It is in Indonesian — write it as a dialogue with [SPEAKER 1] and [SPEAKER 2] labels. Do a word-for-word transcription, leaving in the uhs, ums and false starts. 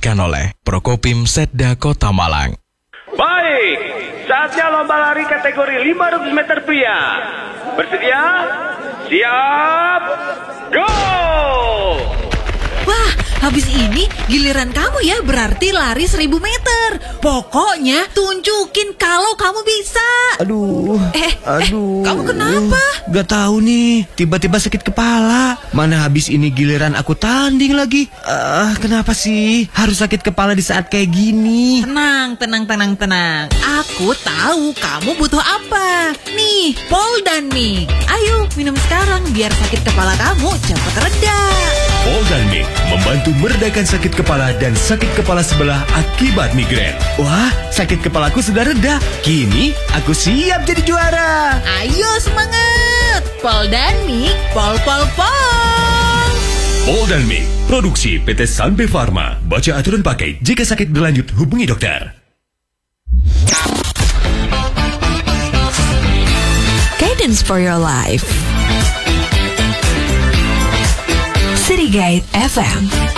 [SPEAKER 1] dipersembahkan oleh Prokopim Setda Kota Malang.
[SPEAKER 2] Baik, saatnya lomba lari kategori lima ratus meter pria. Bersedia? Siap, go!
[SPEAKER 3] Wah, habis ini giliran kamu ya, berarti lari seribu meter. Pokoknya tunjukin kalau kamu bisa.
[SPEAKER 4] Aduh,
[SPEAKER 3] Eh,
[SPEAKER 4] aduh.
[SPEAKER 3] eh, kamu kenapa?
[SPEAKER 4] Gak tahu nih, tiba-tiba sakit kepala. Mana habis ini giliran aku tanding lagi. Ah, kenapa sih harus sakit kepala di saat kayak gini?
[SPEAKER 3] Tenang, tenang, tenang, tenang. Aku tahu kamu butuh apa. Nih, Poldanmik. Ayo, minum sekarang biar sakit kepala kamu cepat reda.
[SPEAKER 5] Poldanmik membantu meredakan sakit kepala dan sakit kepala sebelah akibat migrain.
[SPEAKER 4] Wah, sakit kepalaku sudah reda. Kini aku siap jadi juara.
[SPEAKER 3] Ayo semangat. Poldanmik, pol pol pol.
[SPEAKER 5] Poldanmik, produksi P T Sanbe Pharma. Baca aturan pakai. Jika sakit berlanjut, hubungi dokter.
[SPEAKER 6] Guidance for your life. City Guide F M.